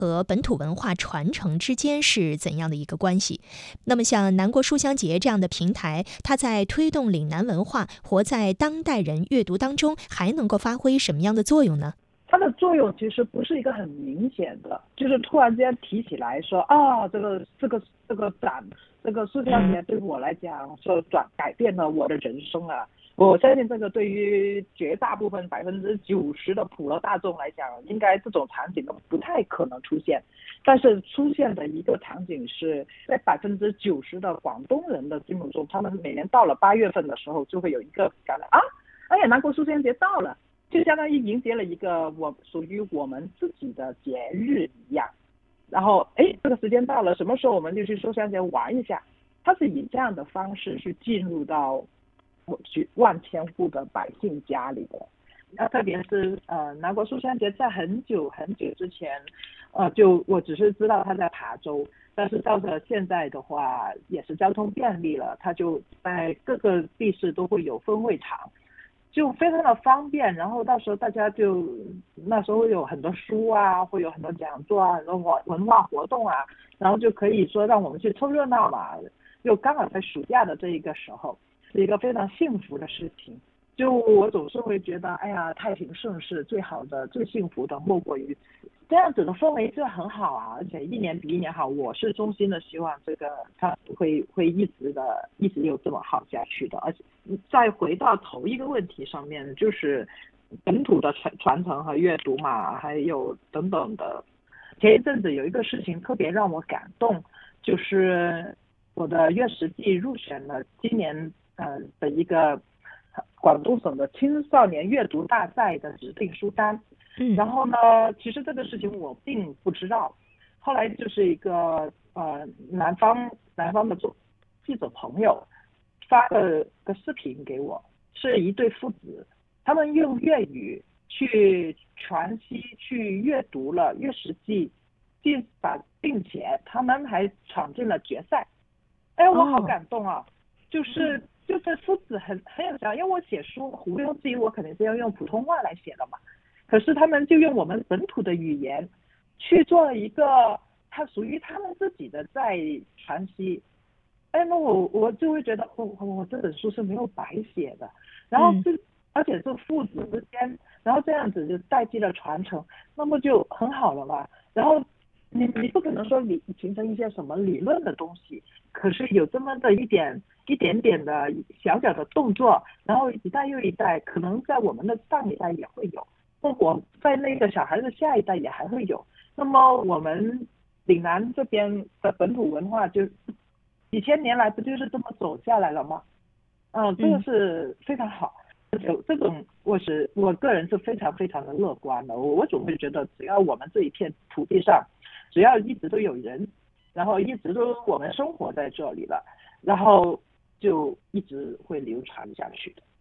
和本土文化传承之间是怎样的一个关系？那么像南国书香节这样的平台，它在推动岭南文化活在当代人阅读当中，还能够发挥什么样的作用呢？ 它的作用其实不是一个很明显的，就是突然间提起来说这个展，这个书香节对我来讲说改变了我的人生啊。我相信这个对于绝大部分90%的普罗大众来讲，应该这种场景都不太可能出现。但是出现的一个场景是在90%的广东人的心目中，他们每年到了8月份的时候，就会有一个感觉南国书香节到了，就相当于迎接了一个属于我们自己的节日一样。然后这个时间到了，什么时候我们就去书香节玩一下？它是以这样的方式去进入到万千户的百姓家里的。特别是南国书香节在很久很久之前，我只是知道它在琶洲，但是到了现在的话，也是交通便利了，它就在各个地市都会有分会场，就非常的方便。然后到时候大家那时候会有很多书啊，会有很多讲座啊，很多文化活动啊，然后就可以说让我们去凑热闹嘛。又刚好在暑假的这一个时候，是一个非常幸福的事情。就我总是会觉得，太平盛世最好的、最幸福的莫过于此。这样子的氛围就很好啊，而且一年比一年好。我是衷心的希望这个它会一直有这么好下去的。而且再回到头一个问题上面，就是本土的传承和阅读嘛，还有等等的。前一阵子有一个事情特别让我感动，就是我的阅读季入选了今年的一个广东省的青少年阅读大赛的指定书单。然后呢，其实这个事情我并不知道，后来就是一个南方的记者朋友发了个视频给我，是一对父子，他们用粤语去传习去阅读了阅读季，并且他们还闯进了决赛。我好感动啊！就是父子很有想，因为我写书毋庸置疑我肯定是要用普通话来写的嘛，可是他们就用我们本土的语言去做了一个它属于他们自己的在传习。那我就会觉得我这本书是没有白写的。然后而且是父子之间，然后这样子就代际的传承，那么就很好了嘛。然后你不可能说你形成一些什么理论的东西，可是有这么的一点点的小小的动作，然后一代又一代，可能在我们的上一代也会有，或我在那个小孩的下一代也还会有。那么我们岭南这边的本土文化就几千年来不就是这么走下来了吗？这个是非常好。这种我个人是非常非常的乐观的。我总会觉得，只要我们这一片土地上，只要一直都有人，然后一直都我们生活在这里了，然后就一直会流传下去的。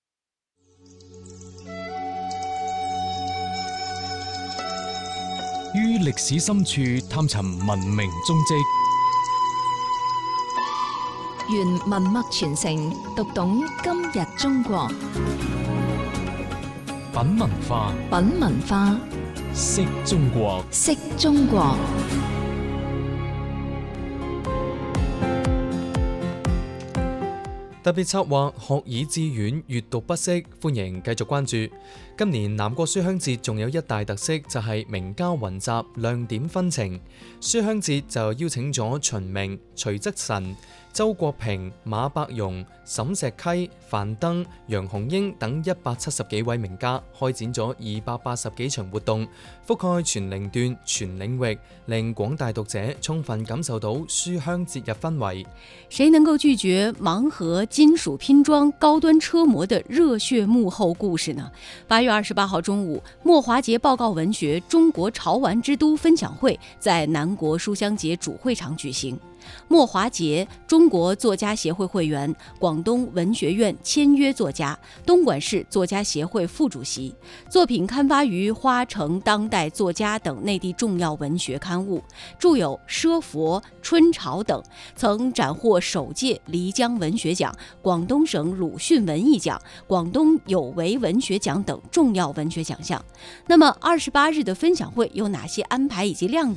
於歷史深處探尋文明蹤跡， 原文脈傳承，讀懂今日中國。 品文化， 品文化， 識中國， 識中國。 特別策劃學以致遠，閱讀不息，歡迎繼續關注。今年南國書香節仲有一大特色，就係名家雲集，亮點紛呈。書香節就邀請咗秦明、徐則臣、周國平、馬伯庸、沈石溪、樊登、楊紅英等170幾位名家，開展咗280幾場活動，覆蓋全齡段、全領域，令廣大讀者充分感受到書香節日氛圍。 誰能夠拒絕盲盒、金屬拼裝、高端車模的熱血幕後故事呢？8月28號中午，莫華傑報告文學中國潮玩之都分享會在南國書香節主會場舉行。 莫华杰，中国作家协会会员，广东文学院签约作家，东莞市作家协会副主席，作品刊发于《花城》《当代作家》等内地重要文学刊物，著有《奢佛》《春潮》等，曾斩获首届漓江文学奖、广东省鲁迅文艺奖、广东有为文学奖等重要文学奖项。那么28日的分享会有哪些安排以及亮点？